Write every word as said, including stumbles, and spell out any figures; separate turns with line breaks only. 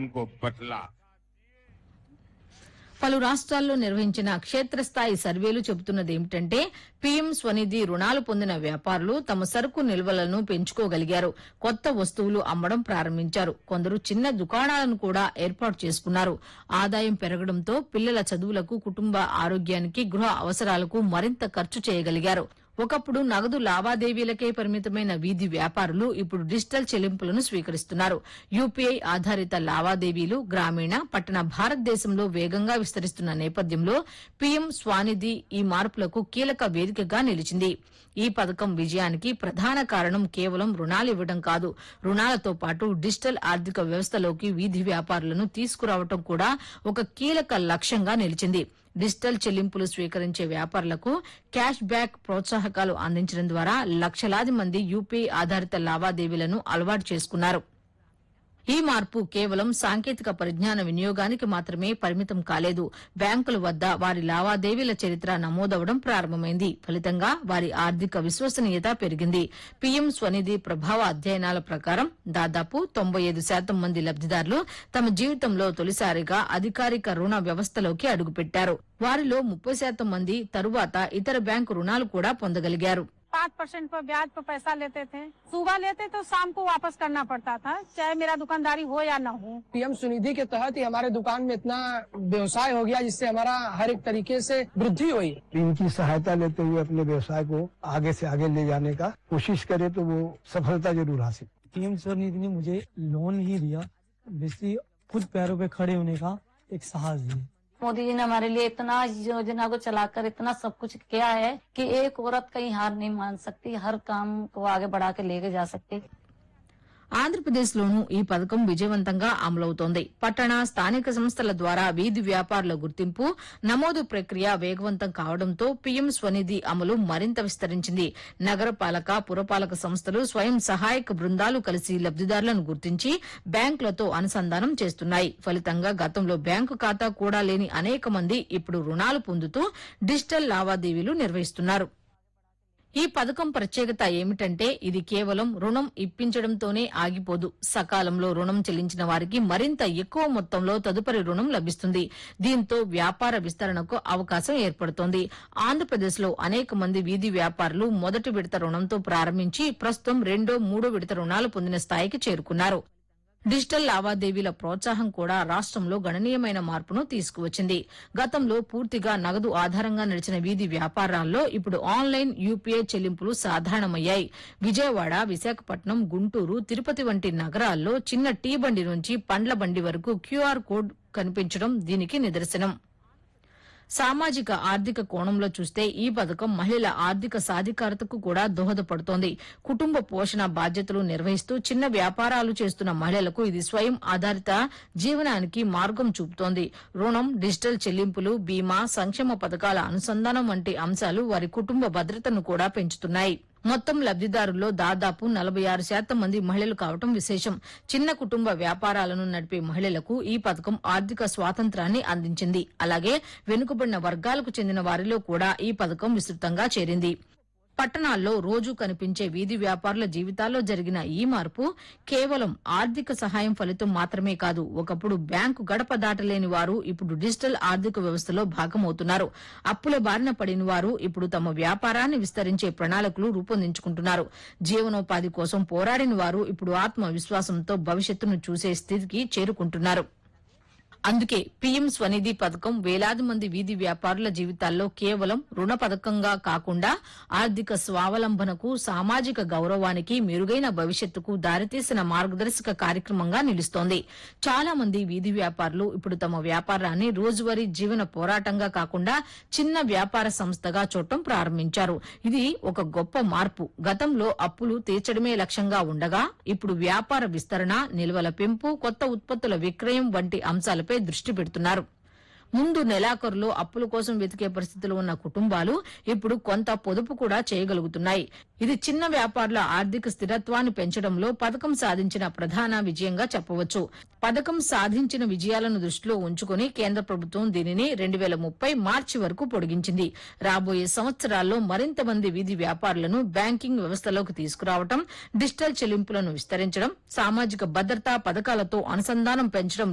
को बदला।
పలు రాష్ట్రాల్లో నిర్వహించిన క్షేత్రస్థాయి సర్వేలు చెబుతున్నది ఏమిటంటే పీఎం స్వనిధి రుణాలు పొందిన వ్యాపారులు తమ సరుకు నిల్వలను పెంచుకోగలిగారు, కొత్త వస్తువులు అమ్మడం ప్రారంభించారు, కొందరు చిన్న దుకాణాలను కూడా ఏర్పాటు చేసుకున్నారు. ఆదాయం పెరగడంతో పిల్లల చదువులకు, కుటుంబ ఆరోగ్యానికి, గృహ అవసరాలకు మరింత ఖర్చు చేయగలిగారు. ఒకప్పుడు నగదు లావాదేవీలకే పరిమితమైన వీధి వ్యాపారులు ఇప్పుడు డిజిటల్ చెల్లింపులను స్వీకరిస్తున్నారు. యూపీఐ ఆధారిత లావాదేవీలు గ్రామీణ, పట్టణ భారతదేశంలో వేగంగా విస్తరిస్తున్న నేపథ్యంలో పీఎం స్వానిధి ఈ మార్పులకు కీలక వేదికగా నిలిచింది. ఈ పథకం విజయానికి ప్రధాన కారణం కేవలం రుణాలు ఇవ్వడం కాదు, రుణాలతో పాటు డిజిటల్ ఆర్థిక వ్యవస్థలోకి వీధి వ్యాపారులను తీసుకురావడం కూడా ఒక కీలక లక్ష్యంగా నిలిచింది. డిజిటల్ చెల్లింపులు స్వీకరించే వ్యాపారులకు క్యాష్ బ్యాక్ ప్రోత్సాహకాలు అందించడం ద్వారా లక్షలాది మంది యూపీఐ ఆధారిత లావాదేవీలను అలవాటు చేసుకున్నారు. ఈ మార్పు కేవలం సాంకేతిక పరిజ్ఞాన వినియోగానికి మాత్రమే పరిమితం కాలేదు. బ్యాంకుల వద్ద వారి లావాదేవీల చరిత్ర నమోదవడం ప్రారంభమైంది. ఫలితంగా వారి ఆర్థిక విశ్వసనీయత పెరిగింది. పీఎం స్వనిధి ప్రభావ అధ్యయనాల ప్రకారం దాదాపు తొంభై ఐదు శాతం మంది లబ్దిదారులు తమ జీవితంలో తొలిసారిగా అధికారిక రుణ వ్యవస్థలోకి అడుగుపెట్టారు. వారిలో ముప్పై శాతం మంది తరువాత ఇతర బ్యాంకు రుణాలు కూడా పొందగలిగారు.
पाँच परसेंट पर ब्याज पर पैसा लेते थे, सुबह लेते तो शाम को वापस करना पड़ता था, चाहे मेरा दुकानदारी हो या न हो।
पीएम सुनिधि के तहत ही हमारे दुकान में इतना व्यवसाय हो गया जिससे हमारा हर एक तरीके से वृद्धि हुई।
इनकी सहायता लेते हुए अपने व्यवसाय को आगे से आगे ले जाने का कोशिश करे तो वो सफलता जरूर हासिल।
पीएम स्वनिधि ने मुझे लोन ही दिया, बेसिकली खुद पैरों पे खड़े होने का एक साहस दिया।
मोदी जी ने हमारे लिए इतना योजना को चलाकर इतना सब कुछ किया है कि एक औरत कहीं हार नहीं मान सकती, हर काम को आगे बढ़ा के लेके जा सकती।
ఆంధ్రప్రదేశ్లోనూ ఈ పథకం విజయవంతంగా అమలవుతోంది. పట్టణ, స్థానిక సంస్థల ద్వారా వీధి వ్యాపారుల గుర్తింపు, నమోదు ప్రక్రియ వేగవంతం కావడంతో పీఎం స్వనిధి అమలు మరింత విస్తరించింది. నగరపాలక, పురపాలక సంస్థలు, స్వయం సహాయక బృందాలు కలిసి లబ్దిదారులను గుర్తించి బ్యాంకులతో అనుసంధానం చేస్తున్నాయి. ఫలితంగా గతంలో బ్యాంకు ఖాతా కూడా లేని అనేక మంది ఇప్పుడు రుణాలు పొందుతూ డిజిటల్ లావాదేవీలు నిర్వహిస్తున్నారు. ఈ పథకం ప్రత్యేకత ఏమిటంటే ఇది కేవలం రుణం ఇప్పించడంతోనే ఆగిపోదు. సకాలంలో రుణం చెల్లించిన వారికి మరింత ఎక్కువ మొత్తంలో తదుపరి రుణం లభిస్తుంది. దీంతో వ్యాపార విస్తరణకు అవకాశం ఏర్పడుతోంది. ఆంధ్రప్రదేశ్లో అనేక మంది వీధి వ్యాపారులు మొదటి విడత రుణంతో ప్రారంభించి ప్రస్తుతం రెండో, మూడో విడత రుణాలు పొందిన స్థాయికి చేరుకున్నారు. డిజిటల్ లావాదేవీల ప్రోత్సాహం కూడా రాష్టంలో గణనీయమైన మార్పును తీసుకువచ్చింది. గతంలో పూర్తిగా నగదు ఆధారంగా నడిచిన వీధి వ్యాపారాల్లో ఇప్పుడు ఆన్లైన్ యూపీఐ చెల్లింపులు సాధారణమయ్యాయి. విజయవాడ, విశాఖపట్నం, గుంటూరు, తిరుపతి వంటి నగరాల్లో చిన్న టీ బండి నుంచి పండ్ల బండి వరకు క్యూఆర్ కోడ్ కనిపించడం దీనికి నిదర్శనం. సామాజిక ఆర్థిక కోణంలో చూస్తే ఈ పథకం మహిళల ఆర్థిక సాధికారతకు కూడా దోహదపడుతోంది. కుటుంబ పోషణ బాధ్యతలు నిర్వహిస్తూ చిన్న వ్యాపారాలు చేస్తున్న మహిళలకు ఇది స్వయం ఆధారిత జీవనానికి మార్గం చూపుతోంది. రుణం, డిజిటల్ చెల్లింపులు, బీమా, సంక్షేమ పథకాల అనుసంధానం వంటి అంశాలు వారి కుటుంబ భద్రతను కూడా పెంచుతున్నాయి. మొత్తం లబ్దిదారుల్లో దాదాపు నలభై ఆరు శాతం మంది మహిళలు కావడం విశేషం. చిన్న కుటుంబ వ్యాపారాలను నడిపే మహిళలకు ఈ పథకం ఆర్థిక స్వాతంత్రాన్ని అందించింది. అలాగే వెనుకబడిన వర్గాలకు చెందిన వారిలో కూడా ఈ పథకం విస్తృతంగా చేరింది. పట్టణాల్లో రోజూ కనిపించే వీధి వ్యాపారుల జీవితాల్లో జరిగిన ఈ మార్పు కేవలం ఆర్థిక సహాయం ఫలితం మాత్రమే కాదు. ఒకప్పుడు బ్యాంకు గడప దాటలేని వారు ఇప్పుడు డిజిటల్ ఆర్థిక వ్యవస్థలో భాగమవుతున్నారు. అప్పుల బారిన పడిన వారు ఇప్పుడు తమ వ్యాపారాన్ని విస్తరించే ప్రణాళికలు రూపొందించుకుంటున్నారు. జీవనోపాధి కోసం పోరాడిన వారు ఇప్పుడు ఆత్మవిశ్వాసంతో భవిష్యత్తును చూసే స్థితికి చేరుకుంటున్నారు. అందుకే పీఎం స్వనిధి పథకం వేలాది మంది వీధి వ్యాపారుల జీవితాల్లో కేవలం రుణ పథకంగా కాకుండా ఆర్థిక స్వావలంబనకు, సామాజిక గౌరవానికి, మెరుగైన భవిష్యత్తుకు దారితీసిన మార్గదర్శక కార్యక్రమంగా నిలుస్తోంది. చాలా మంది వీధి వ్యాపారులు ఇప్పుడు తమ వ్యాపారాన్ని రోజువారీ జీవన పోరాటంగా కాకుండా చిన్న వ్యాపార సంస్థగా చూడటం ప్రారంభించారు. ఇది ఒక గొప్ప మార్పు. గతంలో అప్పులు తీర్చడమే లక్ష్యంగా ఉండగా ఇప్పుడు వ్యాపార విస్తరణ, నిల్వల పెంపు, కొత్త ఉత్పత్తుల విక్రయం వంటి అంశాలపై దృష్టి పెడుతున్నారు. ముందు నెలాఖరులో అప్పుల కోసం వెతికే పరిస్థితులు ఉన్న కుటుంబాలు ఇప్పుడు కొంత పొదుపు కూడా చేయగలుగుతున్నాయి. ఇది చిన్న వ్యాపారుల ఆర్థిక స్థిరత్వాన్ని పెంచడంలో పథకం సాధించిన ప్రధాన విజయంగా చెప్పవచ్చు. పథకం సాధించిన విజయాలను దృష్టిలో ఉంచుకుని కేంద్ర ప్రభుత్వం దీనిని రెండు వేల ముప్పై మార్చి వరకు పొడిగించింది. రాబోయే సంవత్సరాల్లో మరింత మంది వీధి వ్యాపారులను బ్యాంకింగ్ వ్యవస్థలోకి తీసుకురావడం, డిజిటల్ చెల్లింపులను విస్తరించడం, సామాజిక భద్రతా పథకాలతో అనుసంధానం పెంచడం